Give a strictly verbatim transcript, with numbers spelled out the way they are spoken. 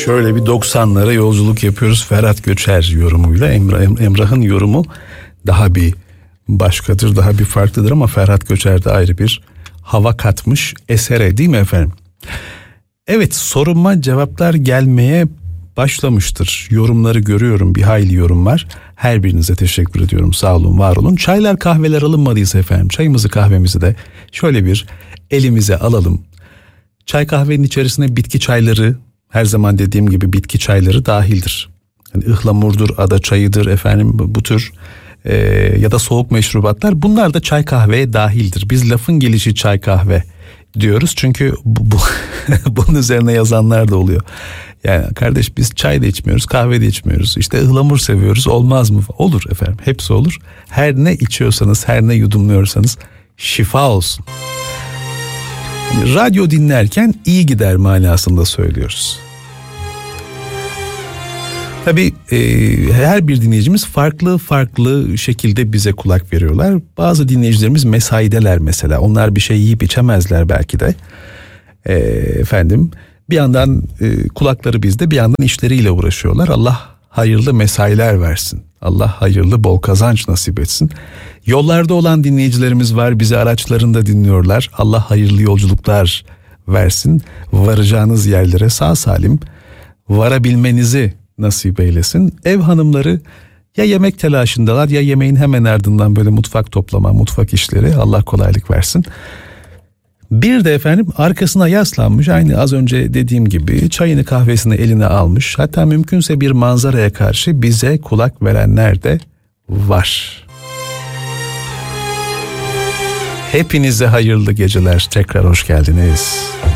Şöyle bir doksanlara yolculuk yapıyoruz Ferhat Göçer yorumuyla. Emrah, Emrah'ın yorumu daha bir başkadır, daha bir farklıdır ama Ferhat Göçer de ayrı bir hava katmış esere, değil mi efendim? Evet, soruma cevaplar gelmeye başlamıştır. Yorumları görüyorum, bir hayli yorum var. Her birinize teşekkür ediyorum, sağ olun, var olun. Çaylar kahveler alınmadıysa efendim, çayımızı kahvemizi de şöyle bir elimize alalım. Çay kahvenin içerisine bitki çayları, her zaman dediğim gibi bitki çayları dahildir. Yani ıhlamurdur, ada çayıdır efendim, bu tür e, ya da soğuk meşrubatlar, bunlar da çay kahveye dahildir. Biz lafın gelişi çay kahve diyoruz çünkü bu, bu bunun üzerine yazanlar da oluyor. Yani kardeş biz çay da içmiyoruz, kahve de içmiyoruz, İşte ıhlamur seviyoruz, olmaz mı? Olur efendim, hepsi olur. Her ne içiyorsanız, her ne yudumluyorsanız şifa olsun. Yani radyo dinlerken iyi gider manasında söylüyoruz. Tabii e, her bir dinleyicimiz farklı farklı şekilde bize kulak veriyorlar. Bazı dinleyicilerimiz mesaideler mesela. Onlar bir şey yiyip içemezler belki de. E, efendim bir yandan e, kulakları bizde, bir yandan işleriyle uğraşıyorlar. Allah hayırlı mesailer versin. Allah hayırlı bol kazanç nasip etsin. Yollarda olan dinleyicilerimiz var, bizi araçlarında dinliyorlar. Allah hayırlı yolculuklar versin. Varacağınız yerlere sağ salim varabilmenizi nasip eylesin. Ev hanımları ya yemek telaşındalar ya yemeğin hemen ardından böyle mutfak toplama, mutfak işleri, Allah kolaylık versin. Bir de efendim arkasına yaslanmış, aynı az önce dediğim gibi çayını kahvesini eline almış, hatta mümkünse bir manzaraya karşı bize kulak verenler de var. Hepinize hayırlı geceler, tekrar hoş geldiniz.